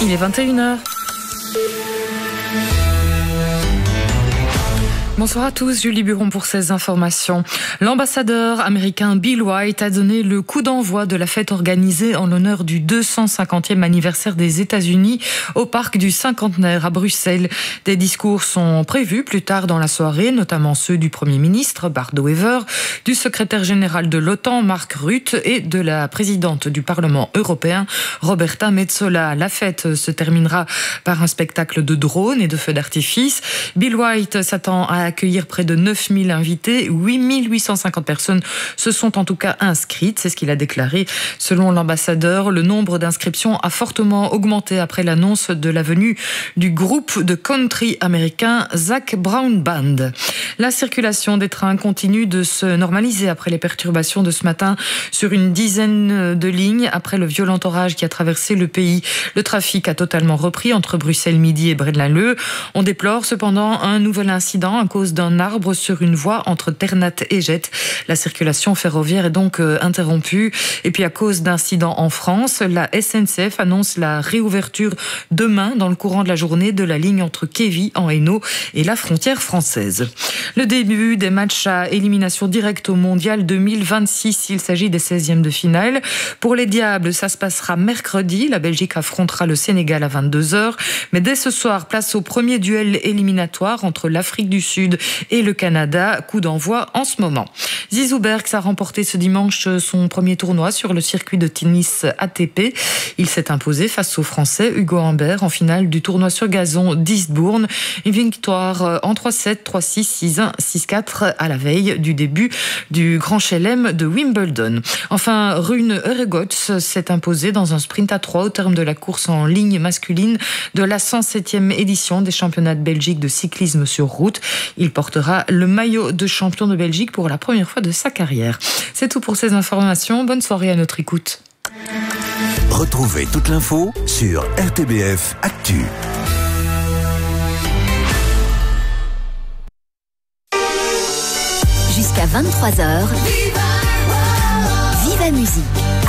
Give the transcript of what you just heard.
Il est 21h. Bonsoir à tous, Julie Buron pour ces informations. L'ambassadeur américain Bill White a donné le coup d'envoi de la fête organisée en l'honneur du 250e anniversaire des États-Unis au parc du Cinquantenaire à Bruxelles. Des discours sont prévus plus tard dans la soirée, notamment ceux du Premier ministre Bart De Wever, du secrétaire général de l'OTAN Mark Rutte et de la présidente du Parlement européen Roberta Metsola. La fête se terminera par un spectacle de drones et de feux d'artifice. Bill White s'attend à accueillir près de 9000 invités. 8850 personnes se sont en tout cas inscrites, c'est ce qu'il a déclaré. Selon l'ambassadeur, le nombre d'inscriptions a fortement augmenté après l'annonce de la venue du groupe de country américain Zac Brown Band. La circulation des trains continue de se normaliser après les perturbations de ce matin sur une dizaine de lignes après le violent orage qui a traversé le pays. Le trafic a totalement repris entre Bruxelles Midi et Braine-l'Alleud. On déplore cependant un nouvel incident à cause d'un arbre sur une voie entre Ternat et Jette. La circulation ferroviaire est donc interrompue. Et puis à cause d'incidents en France, la SNCF annonce la réouverture demain dans le courant de la journée de la ligne entre Kévy en Hainaut et la frontière française. Le début des matchs à élimination directe au Mondial 2026. Il s'agit des 16e de finale. Pour les Diables, ça se passera mercredi. La Belgique affrontera le Sénégal à 22h. Mais dès ce soir, place au premier duel éliminatoire entre l'Afrique du Sud et le Canada. Coup d'envoi en ce moment. Zizou Bergs a remporté ce dimanche son premier tournoi sur le circuit de tennis ATP. Il s'est imposé face au Français Hugo Humbert en finale du tournoi sur gazon d'Eastbourne. Une victoire en 3-7, 3-6, 6-1, 6-4 à la veille du début du Grand Chelem de Wimbledon. Enfin, Rune Euregots s'est imposé dans un sprint à 3 au terme de la course en ligne masculine de la 107e édition des championnats de Belgique de cyclisme sur route. Il portera le maillot de champion de Belgique pour la première fois de sa carrière. C'est tout pour ces informations. Bonne soirée à notre écoute. Retrouvez toute l'info sur RTBF Actu. Jusqu'à 23h, Viva Musique.